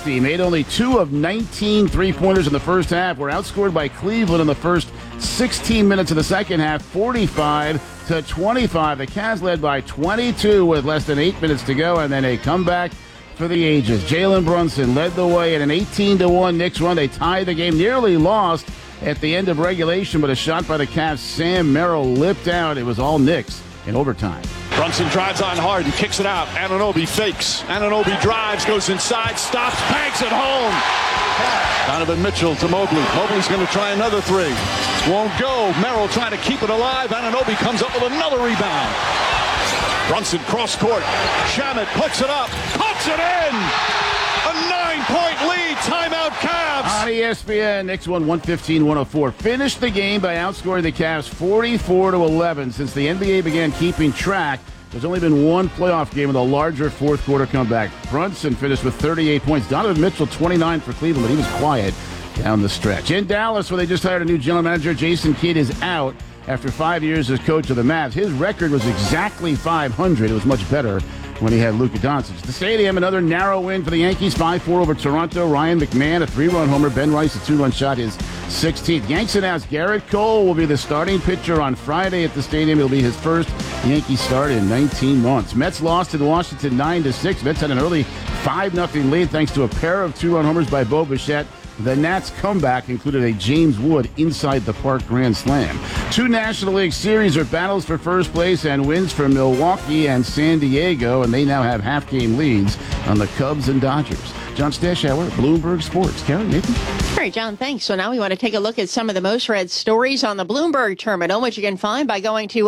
nasty. Made only 2 of 19 three-pointers in the first half. Were outscored by Cleveland in the first 16 minutes of the second half, 45-25. The Cavs led by 22 with less than 8 minutes to go, and then a comeback for the ages. Jalen Brunson led the way in an 18-1 Knicks run. They tied the game, nearly lost at the end of regulation, but a shot by the Cavs, Sam Merrill, lipped out. It was all Knicks in overtime. Brunson drives on hard and kicks it out. Anunoby fakes. Anunoby drives, goes inside, stops, banks it home. Donovan Mitchell to Mobley. Mobley's going to try another three. Won't go. Merrill trying to keep it alive. Anunoby comes up with another rebound. Brunson cross court. Shamet puts it up. Puts it in. A 9-point lead. Timeout Cavs. On ESPN, Knicks won 115-104. Finished the game by outscoring the Cavs 44-11. Since the NBA began keeping track, there's only been one playoff game with a larger fourth-quarter comeback. Brunson finished with 38 points. Donovan Mitchell, 29 for Cleveland, but he was quiet down the stretch. In Dallas, where they just hired a new general manager, Jason Kidd is out after 5 years as coach of the Mavs. His record was exactly 500. It was much better when he had Luka Doncic. The Stadium, another narrow win for the Yankees, 5-4 over Toronto. Ryan McMahon, a 3-run homer. Ben Rice, a 2-run shot, his 16th. Yanks announced Garrett Cole will be the starting pitcher on Friday at the Stadium. It'll be his first Yankee start in 19 months. Mets lost in Washington 9-6. Mets had an early 5-0 lead thanks to a pair of 2-run homers by Bo Bichette. The Nats' comeback included a James Wood inside-the-park grand slam. 2 National League Series are battles for first place and wins for Milwaukee and San Diego, and they now have half-game leads on the Cubs and Dodgers. John Stashauer, Bloomberg Sports. Karen, Nathan? All right, John, thanks. So now we want to take a look at some of the most read stories on the Bloomberg Terminal, which you can find by going to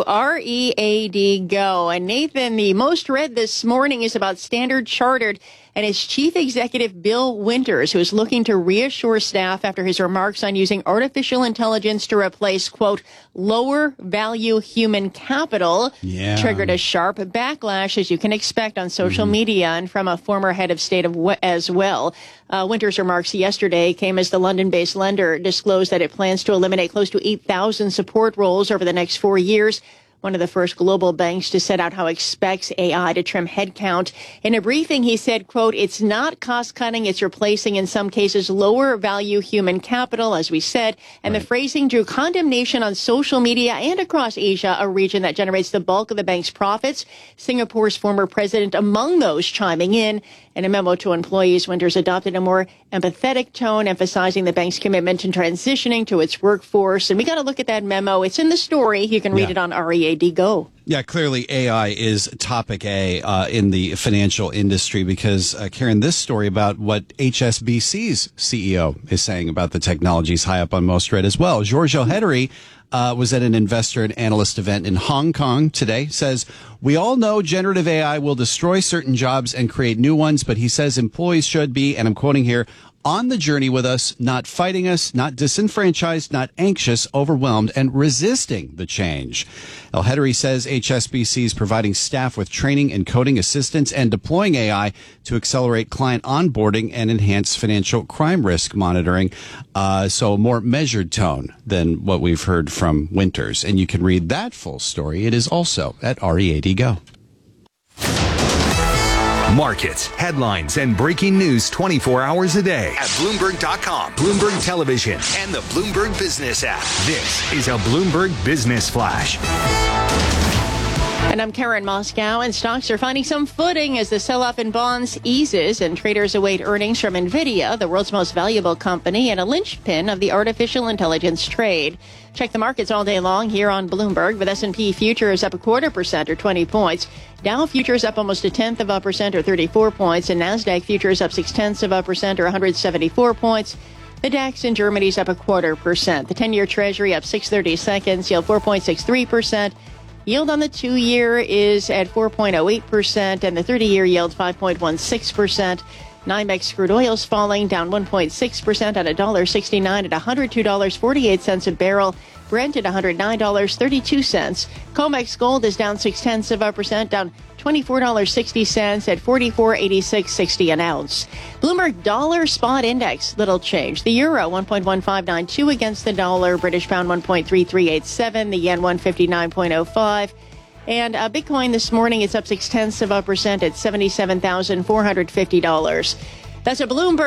READ Go. And Nathan, the most read this morning is about Standard Chartered and its chief executive, Bill Winters, who is looking to reassure staff after his remarks on using artificial intelligence to replace, quote, lower value human capital, triggered a sharp backlash, as you can expect, on social media and from a former head of state as well. Winters' remarks yesterday came as the London-based lender disclosed that it plans to eliminate close to 8,000 support roles over the next 4 years. One of the first global banks to set out how it expects AI to trim headcount. In a briefing, he said, quote, it's not cost-cutting, it's replacing, in some cases, lower-value human capital, as we said. And the phrasing drew condemnation on social media and across Asia, a region that generates the bulk of the bank's profits. Singapore's former president among those chiming in. In a memo to employees, Winters adopted a more empathetic tone, emphasizing the bank's commitment to transitioning to its workforce. And we got to look at that memo. It's in the story. You can read it on READ Go. Yeah, clearly AI is topic A in the financial industry because, Karen, this story about what HSBC's CEO is saying about the technologies high up on most read as well. George O'Hettery was at an investor and analyst event in Hong Kong today, says, we all know generative AI will destroy certain jobs and create new ones, but he says employees should be, and I'm quoting here, on the journey with us, not fighting us, not disenfranchised, not anxious, overwhelmed, and resisting the change. El-Hedari says HSBC is providing staff with training and coding assistance and deploying AI to accelerate client onboarding and enhance financial crime risk monitoring. So a more measured tone than what we've heard from Winters. And you can read that full story. It is also at READ Go. Markets, headlines, and breaking news 24 hours a day at Bloomberg.com, Bloomberg Television, and the Bloomberg Business app. This is a Bloomberg Business Flash. And I'm Karen Moscow, and stocks are finding some footing as the sell-off in bonds eases and traders await earnings from NVIDIA, the world's most valuable company and a linchpin of the artificial intelligence trade. Check the markets all day long here on Bloomberg, with S&P futures up 0.25% or 20 points. Dow futures up almost 0.1% or 34 points, and NASDAQ futures up 0.6% or 174 points. The DAX in Germany's up 0.25%. The 10-year Treasury up 6/30 seconds, yield 4.63%. Yield on the 2-year is at 4.08%, and the 30-year yield 5.16%. NYMEX crude oil's falling, down 1.6% at $1.69 at $102.48 a barrel. Brent at $109.32. COMEX gold is down 0.6%, down $24.60 at $44.8660 an ounce. Bloomberg Dollar Spot Index, little change. The euro 1.1592 against the dollar. British pound 1.3387. The yen 159.05. And Bitcoin this morning is up 0.6% at $77,450. That's a Bloomberg.